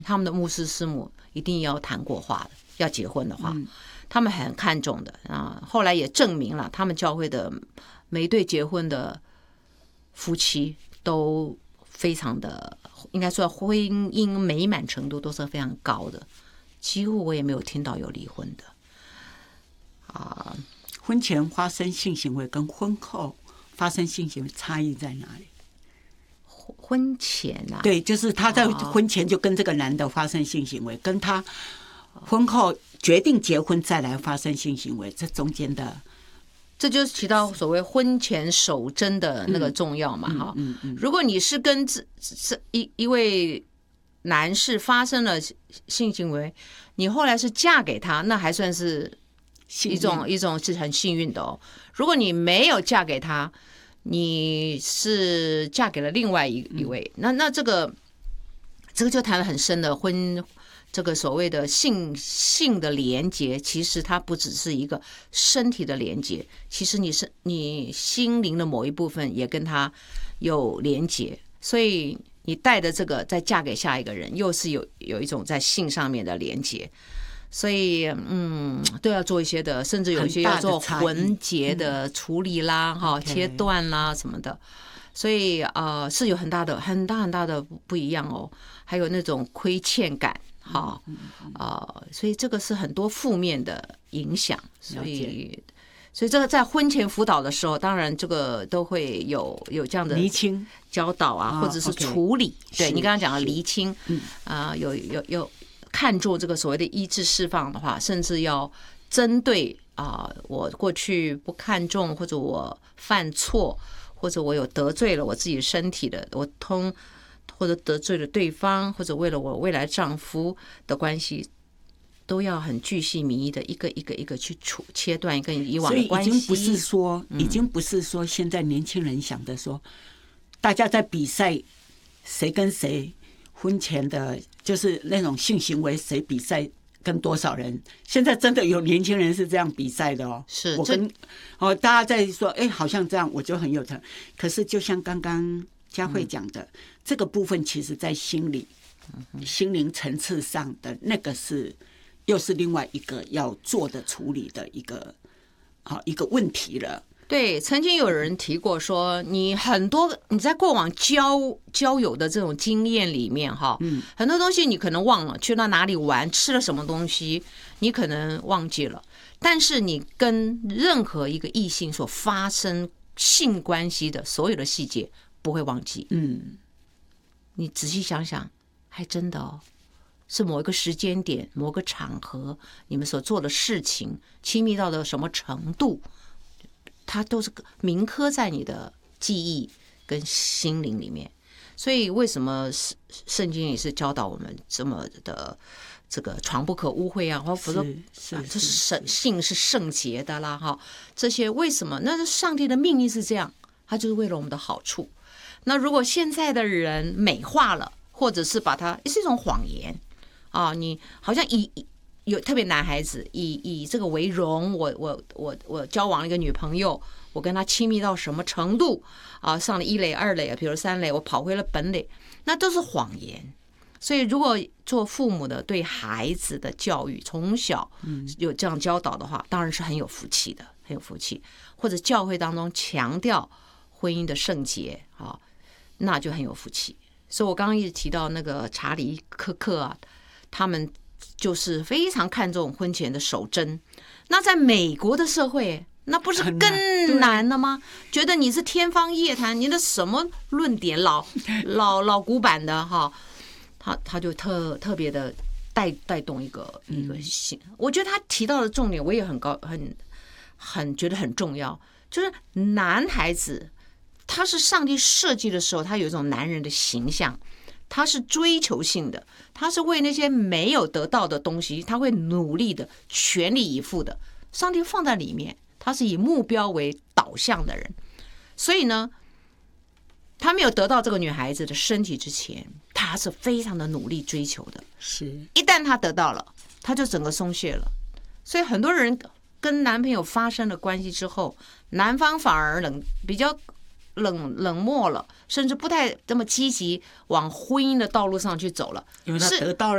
他们的牧师师母一定要谈过话的，要结婚的话，他们很看重的啊。后来也证明了，他们教会的每一对结婚的夫妻都非常的，应该说婚姻美满程度都是非常高的，几乎我也没有听到有离婚的啊。 婚前发生性行为跟婚后发生性行为差异在哪里？ 婚前啊， 对，就是他在婚前就跟这个男的发生性行为，跟他婚后决定结婚再来发生性行为，这中间的， 这就是提到所谓婚前守贞的那个重要嘛，哈。如果你是跟一位男士发生了性行为，你后来是嫁给他，那还算是一种是很幸运的哦。如果你没有嫁给他，你是嫁给了另外一位，那这个就谈了很深的这个所谓的性的连结，其实它不只是一个身体的连结，其实你心灵的某一部分也跟他有连结，所以你带着这个再嫁给下一个人，又是有一种在性上面的连结。所以，都要做一些的，甚至有一些要做魂结的处理啦，哈，切断啦什么的。所以，是有很大的不一样哦。还有那种亏欠感，哈，所以这个是很多负面的影响。所以这个在婚前辅导的时候，当然这个都会有这样的厘清教导啊，或者是处理。对你刚刚讲的厘清，有。看重这个所谓的医治释放的话，甚至要针对我过去不看重，或者我犯错，或者我有得罪了我自己身体的，或者得罪了对方，或者为了我未来丈夫的关系，都要很巨细靡遗的一个一个去切断跟以往的关系。 所以已经不是说现在年轻人想的说，大家在比赛谁跟谁。婚前的就是那种性行为，谁比赛跟多少人？现在真的有年轻人是这样比赛的哦。 是， 我跟大家在说，好像这样我就很有成。可是就像刚刚佳慧讲的，这个部分其实在心灵层次上的那个又是另外一个要做的处理的一个问题了。 对，曾经有人提过说，你在过往交友的这种经验里面，哈，很多东西你可能忘了，去到哪里玩，吃了什么东西，你可能忘记了，但是你跟任何一个异性所发生性关系的所有的细节不会忘记。你仔细想想，还真的哦，是某一个时间点、某个场合，你们所做的事情，亲密到了什么程度。它都是铭刻在你的记忆跟心灵里面，所以为什么圣经也是教导我们这么的这个床不可污秽啊，或者说这是性是圣洁的啦，哈，这些为什么？那是上帝的命令是这样，他就是为了我们的好处。那如果现在的人美化了，或者是把它是一种谎言啊，你好像有特别男孩子以这个为荣，我交往了一个女朋友，我跟她亲密到什么程度啊？上了1垒、2垒，比如3垒，我跑回了本垒，那都是谎言。所以，如果做父母的对孩子的教育从小有这样教导的话，当然是很有福气的，很有福气。或者教会当中强调婚姻的圣洁啊，那就很有福气。所以我刚刚一直提到那个查理科克啊，他们。就是非常看重婚前的守贞，那在美国的社会，那不是更难了吗？觉得你是天方夜谭，你的什么论点老古板的哈，他就特别的带动一个性。我觉得他提到的重点，我也很觉得很重要，就是男孩子他是上帝设计的时候，他有一种男人的形象。他是追求性的，他是为那些没有得到的东西，他会努力的，全力以赴的。上帝放在里面，他是以目标为导向的人。所以呢，他没有得到这个女孩子的身体之前，他是非常的努力追求的。 是， 一旦他得到了，他就整个松懈了。所以很多人跟男朋友发生了关系之后，男方反而比较冷漠了，甚至不太这么积极往婚姻的道路上去走了， 因为他得到了。